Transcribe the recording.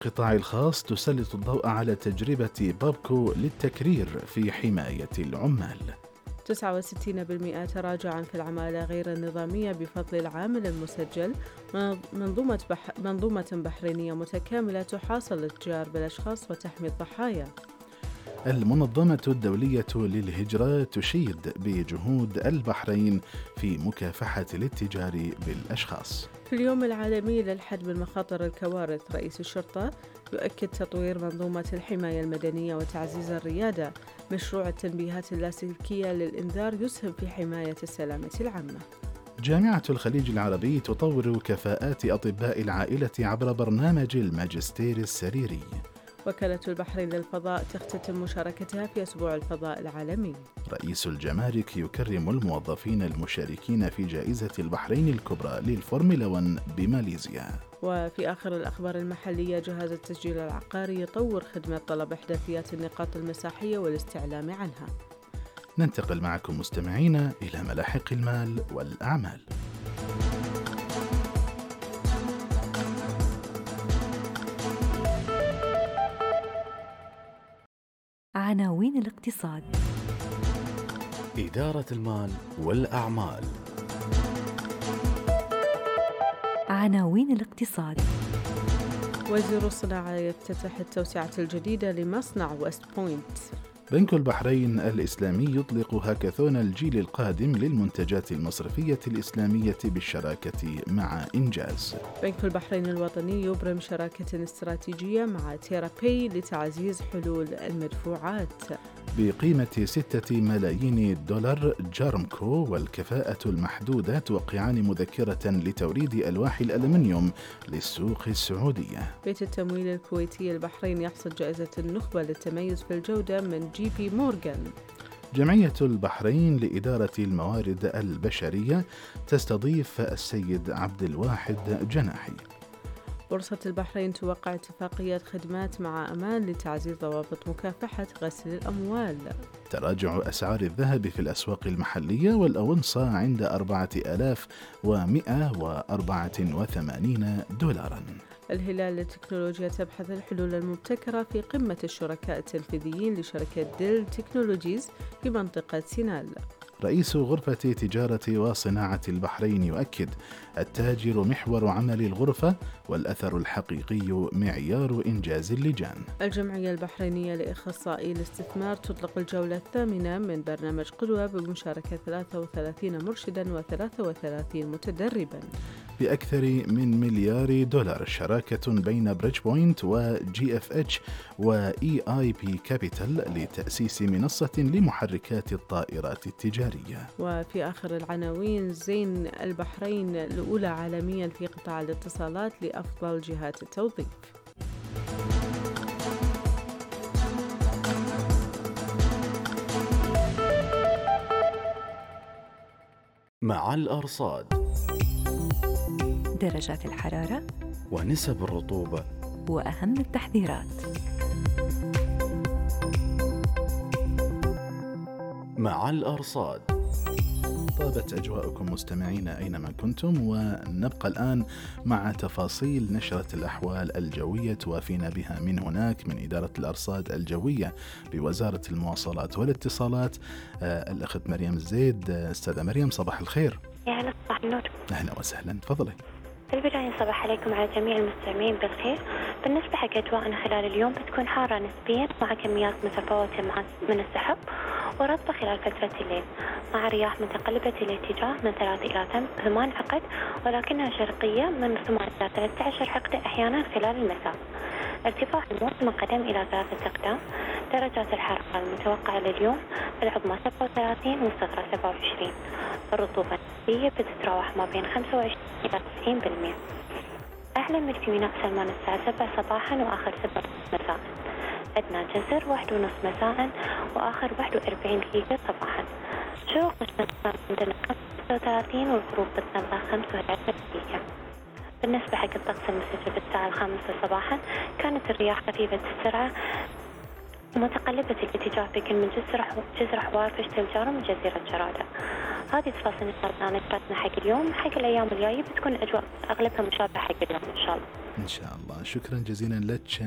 القطاع الخاص تسلط الضوء على تجربة بابكو للتكرير في حماية العمال. 69% تراجعا في العمالة غير النظامية بفضل العامل المسجل. منظومة بحرينية متكاملة تحاصر الاتجار بالأشخاص وتحمي الضحايا. المنظمة الدولية للهجرة تشيد بجهود البحرين في مكافحة الاتجار بالأشخاص. في اليوم العالمي للحد من مخاطر الكوارث، رئيس الشرطة يؤكد تطوير منظومة الحماية المدنية وتعزيز الريادة. مشروع التنبيهات اللاسلكية للإنذار يسهم في حماية السلامة العامة. جامعة الخليج العربي تطور كفاءات أطباء العائلة عبر برنامج الماجستير السريري. وكالة البحرين للفضاء تختتم مشاركتها في أسبوع الفضاء العالمي. رئيس الجمارك يكرم الموظفين المشاركين في جائزة البحرين الكبرى للفورمولا 1 بماليزيا. وفي آخر الأخبار المحلية، جهاز التسجيل العقاري يطور خدمة طلب إحداثيات النقاط المساحية والاستعلام عنها. ننتقل معكم مستمعينا إلى ملاحق المال والأعمال. عناوين الاقتصاد. إدارة المال والأعمال. عناوين الاقتصاد. وزير الصناعة يفتتح التوسعة الجديدة لمصنع ويست بوينت. بنك البحرين الإسلامي يطلق هاكاثون الجيل القادم للمنتجات المصرفية الإسلامية بالشراكة مع إنجاز. بنك البحرين الوطني يبرم شراكة استراتيجية مع تيرابي لتعزيز حلول المدفوعات. بقيمة 6 ملايين دولار، جارمكو والكفاءة المحدودة توقعان مذكرة لتوريد ألواح الألمنيوم للسوق السعودية. بيت التمويل الكويتي البحرين يحصد جائزة النخبة للتميز في الجودة من جي بي مورغان. جمعية البحرين لإدارة الموارد البشرية تستضيف السيد عبد الواحد جناحي. بورصة البحرين توقع اتفاقية خدمات مع أمان لتعزيز ضوابط مكافحة غسل الأموال. تراجع أسعار الذهب في الأسواق المحلية، والأونصة عند 4184 دولارا. الهلال للتكنولوجيا تبحث الحلول المبتكرة في قمة الشركاء التنفيذيين لشركة ديل تكنولوجيز في منطقة سينال. رئيس غرفة تجارة وصناعة البحرين يؤكد: التاجر محور عمل الغرفة، والأثر الحقيقي معيار إنجاز اللجان. الجمعية البحرينية لإخصائي الاستثمار تطلق الجولة الثامنة من برنامج قدوة بمشاركة 33 مرشدا و33 متدربا. بأكثر من مليار دولار شراكة بين بريدج بوينت وجي اف اتش واي اي بي كابيتال لتأسيس منصة لمحركات الطائرات التجارية. وفي آخر العناوين، زين البحرين الأولى عالميا في قطاع الاتصالات لأفضل جهات التوظيف. مع الأرصاد. درجات الحرارة ونسب الرطوبة وأهم التحذيرات. مع الأرصاد. طابت أجواءكم مستمعين أينما كنتم، ونبقى الآن مع تفاصيل نشرة الأحوال الجوية توافينا بها من هناك من إدارة الأرصاد الجوية بوزارة المواصلات والاتصالات. الأخت مريم الزيد. أستاذة مريم، صباح الخير. يا هلا، صباح النور. أهلا وسهلا، تفضلي. في البداية صباح عليكم على جميع المستمعين بالخير. بالنسبة حق أجواءنا خلال اليوم بتكون حارة نسبيا مع كميات متفاوتة من السحب ورطبة خلال فترة الليل، مع رياح متقلبة الاتجاه من 3 إلى 8 عقد، ولكنها شرقية من 8 إلى 13 عقد أحيانا خلال المساء. ارتفاع الموج من قدم إلى 3 أقدام. درجات الحرارة المتوقعة لليوم: العظمى 37 والصغرى 27. الرطوبة النسبية بتتراوح ما بين 25 إلى 90%. أهلا بك في ميناء سلمان الساعة 7 صباحا وآخر 7 مساء. أدنى جزر 1:30 مساء وآخر 41 دقيقة صباحا. شروق الشمس عندنا 35 والغروب بتنبه 15 دقيقة. بالنسبة حق الطقس المسجل بالساعة 5 صباحا، كانت الرياح خفيفة السرعة متقلبة الاتجاه بكل من جزر حوار فشت الجارم وجزيرة جرادة. هذه تفاصيل برنامجنا حق اليوم. حق الأيام الجاية بتكون أجواء أغلبها مشابهة حق اليوم إن شاء الله. إن شاء الله. شكرا جزيلا لك